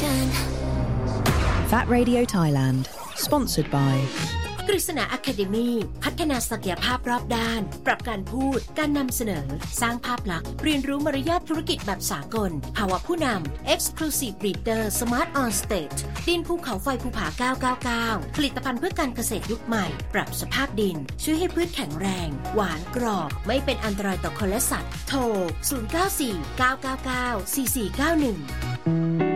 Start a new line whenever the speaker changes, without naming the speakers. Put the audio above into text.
Fat Radio Thailand Sponsored by
กฤษณา Academy พัฒนาศักยภาพรอบด้านปรับการพูดการนำเสนอสร้างภาพลักษณ์เรียนรู้มารยาทธุรกิจแบบสากลภาวะผู้นำ Exclusive Breeder Smart on Stage ดินภูเขาไฟภูผา999ผลิตภัณฑ์เพื่อการเกษตรยุคใหม่ปรับสภาพดินช่วยให้พืชแข็งแรงหวานกรอบไม่เป็นอันตรายต่อคนและสัตว์โทร0949994491